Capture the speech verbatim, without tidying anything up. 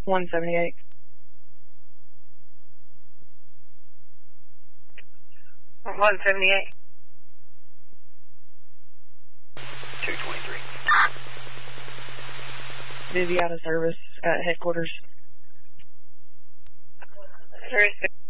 one seventy-eight. one seventy-eight. two twenty-three. Busy out of service at headquarters. Service